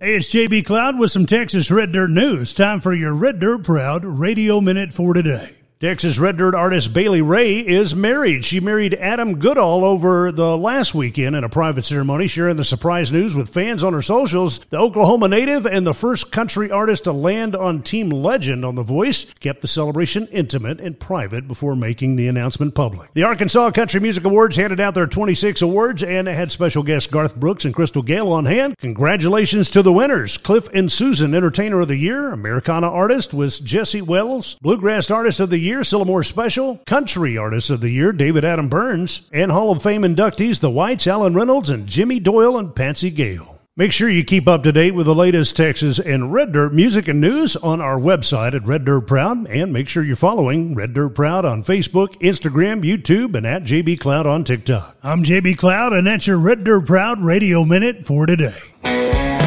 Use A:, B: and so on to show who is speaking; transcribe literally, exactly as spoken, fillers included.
A: Hey, it's J B Cloud with some Texas Red Dirt news. Time for your Red Dirt Proud Radio Minute for today. Texas Red Dirt artist Bailey Ray is married. She married Adam Goodall over the last weekend in a private ceremony, sharing the surprise news with fans on her socials. The Oklahoma native and the first country artist to land on Team Legend on The Voice kept the celebration intimate and private before making the announcement public. The Arkansas Country Music Awards handed out their twenty-six awards and had special guests Garth Brooks and Crystal Gale on hand. Congratulations to the winners. Cliff and Susan, Entertainer of the Year. Americana Artist was Jesse Wells. Bluegrass Artist of the Year, Sylamore Special. Country Artist of the Year, David Adam Burns. And Hall of Fame inductees, the Whites, Alan Reynolds, and Jimmy Doyle and Patsy Gale. Make sure you keep up to date with the latest Texas and Red Dirt music and news on our website at Red Dirt Proud, and make sure you're following Red Dirt Proud on Facebook, Instagram, YouTube, and at J B Cloud on TikTok. I'm J B Cloud, and that's your Red Dirt Proud Radio Minute for today.